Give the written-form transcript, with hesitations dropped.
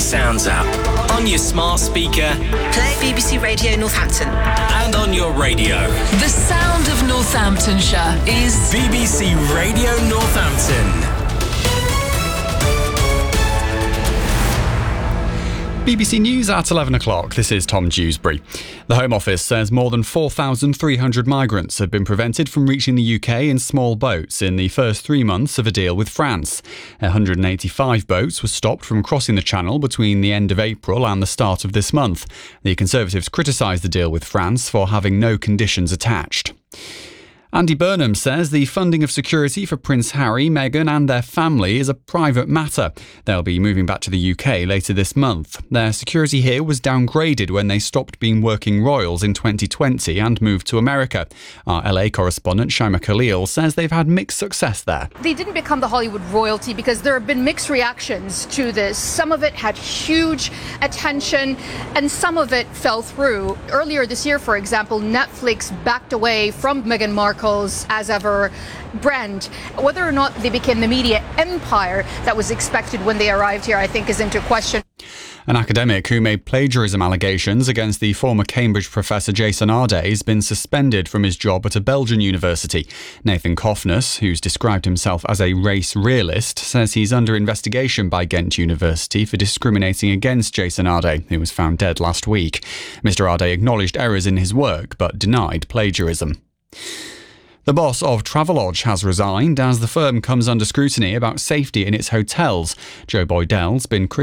Sounds app, on your smart speaker, play BBC Radio Northampton, and on your radio. The sound of Northamptonshire is BBC Radio Northampton. BBC News at 11 o'clock. This is Tom Dewsbury. The Home Office says more than 4,300 migrants have been prevented from reaching the UK in small boats in the first 3 months of a deal with France. 185 boats were stopped from crossing the Channel between the end of April and the start of this month. The Conservatives criticised the deal with France for having no conditions attached. Andy Burnham says the funding of security for Prince Harry, Meghan and their family is a private matter. They'll be moving back to the UK later this month. Their security here was downgraded when they stopped being working royals in 2020 and moved to America. Our LA correspondent Shaima Khalil says they've had mixed success there. They didn't become the Hollywood royalty because there have been mixed reactions to this. Some of it had huge attention and some of it fell through. Earlier this year, for example, Netflix backed away from Meghan Markle's as ever brand. Whether or not they became the media empire that was expected when they arrived here, I think, is into question. An academic who made plagiarism allegations against the former Cambridge professor Jason Arday has been suspended from his job at a Belgian university. Nathan Kofness, who's described himself as a race realist, says he's under investigation by Ghent University for discriminating against Jason Arday, who was found dead last week. Mr. Arday acknowledged errors in his work but denied plagiarism. The boss of Travelodge has resigned as the firm comes under scrutiny about safety in its hotels. Joe Boydell's been